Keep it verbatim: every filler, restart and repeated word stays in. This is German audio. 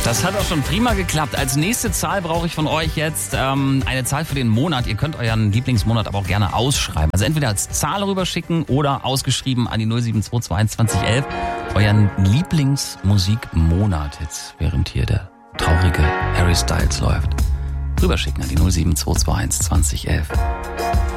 Das hat auch schon prima geklappt. Als nächste Zahl brauche ich von euch jetzt ähm, eine Zahl für den Monat. Ihr könnt euren Lieblingsmonat aber auch gerne ausschreiben. Also entweder als Zahl rüberschicken oder ausgeschrieben an die null sieben zwei zwei eins zwanzig elf. Euren Lieblingsmusikmonat jetzt, während hier der traurige Harry Styles läuft. Rüberschicken an die null sieben zwei zwei eins zwanzig elf.